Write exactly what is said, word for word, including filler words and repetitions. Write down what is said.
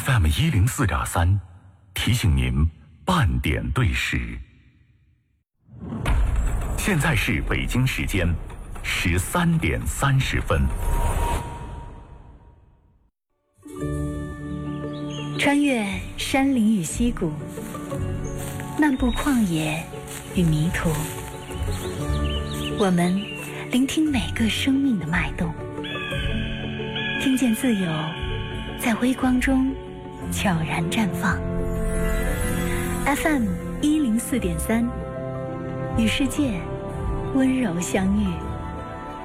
F M 一零四点三，提醒您半点对时。现在是北京时间十三点三十分。 穿越山林与溪谷，漫步旷野与迷途，我们聆听每个生命的脉动，听见自由在微光中悄然绽放。 F M 一零四点三，与世界温柔相遇。